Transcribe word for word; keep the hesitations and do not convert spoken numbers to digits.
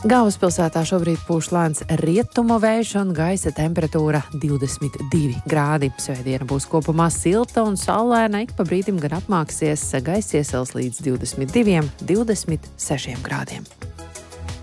Galvaspilsētā šobrīd pūš lēns rietumu vējš un gaisa temperatūra divdesmit divi grādi. Svētdiena būs kopumā silta un saulaina, ik pa brīdim gan apmāksies, gaisa iesils līdz divdesmit diviem, divdesmit sešiem grādiem.